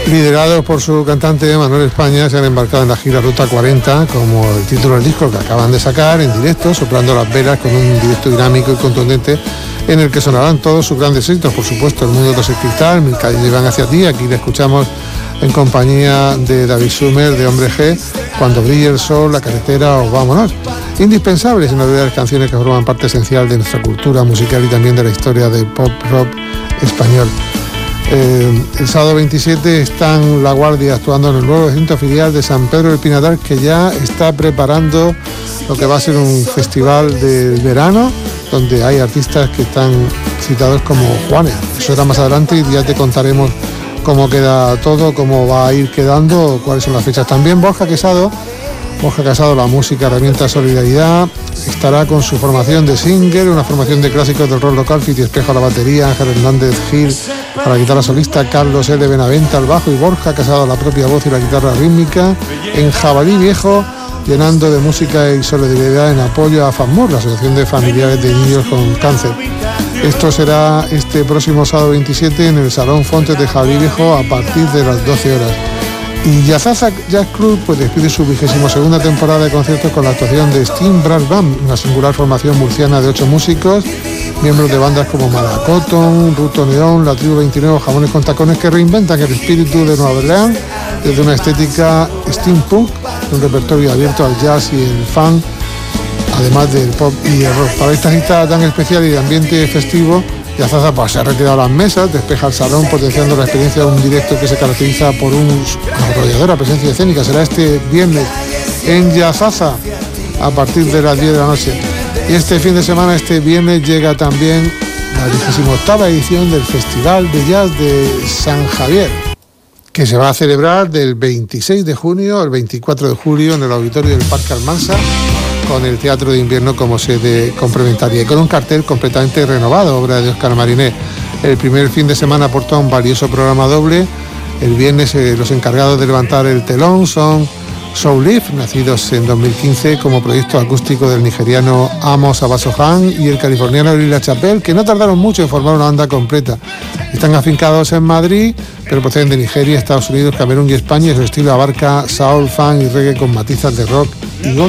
Liderados por su cantante Manuel España, se han embarcado en la gira Ruta 40, como el título del disco que acaban de sacar en directo, soplando las velas con un directo dinámico y contundente en el que sonarán todos sus grandes éxitos, por supuesto, El mundo de cristal, Mil calles llevan hacia ti. Aquí le escuchamos en compañía de David Sumer, de Hombre G, Cuando brille el sol, La carretera o Vámonos. Indispensables, sin olvidar canciones que forman parte esencial de nuestra cultura musical y también de la historia del pop rock español. El sábado 27 están La Guardia actuando en el nuevo recinto filial de San Pedro del Pinatar, que ya está preparando lo que va a ser un festival del verano, donde hay artistas que están citados como Juanes. Eso será más adelante y ya te contaremos cómo queda todo, cómo va a ir quedando, cuáles son las fechas. También Borja Casado, la música, herramienta, solidaridad, estará con su formación de Singer, una formación de clásicos del rock local, Fiti Espejo a la batería, Ángel Hernández Gil a la guitarra solista, Carlos L. Benavente al bajo y Borja Casado a la propia voz y la guitarra rítmica, en Jabalí Viejo, llenando de música y solidaridad en apoyo a FAMUR, la Asociación de Familiares de Niños con Cáncer. Esto será este próximo sábado 27 en el Salón Fontes de Jabalí Viejo a partir de las 12 horas. Y Yazaza Jazz Club pues despide su 22ª temporada de conciertos con la actuación de Steam Brass Band, una singular formación murciana de 8 músicos, miembros de bandas como Malacoton, Ruto Neón, La Tribu 29, Jamones con Tacones, que reinventan el espíritu de Nueva Orleans desde una estética steampunk, un repertorio abierto al jazz y el funk, además del pop y el rock. Para esta cita tan especial y de ambiente festivo, Yazaza pues se ha retirado las mesas, despeja el salón, potenciando la experiencia de un directo que se caracteriza por una arrolladora presencia escénica. Será este viernes en Yazaza a partir de las 10 de la noche. Y este fin de semana, este viernes, llega también la 28ª edición del Festival de Jazz de San Javier, que se va a celebrar del 26 de junio al 24 de julio en el auditorio del Parque Almansa, con el Teatro de Invierno como sede complementaria y con un cartel completamente renovado, obra de Óscar Mariné. El primer fin de semana aportó un valioso programa doble. El viernes los encargados de levantar el telón son Soul Leaf, nacidos en 2015 como proyecto acústico del nigeriano Amos Abasohan y el californiano Lila Chappelle, que no tardaron mucho en formar una banda completa. Están afincados en Madrid, pero proceden de Nigeria, Estados Unidos, Camerún y España, y su estilo abarca soul, funk y reggae con matizas de rock y gospel.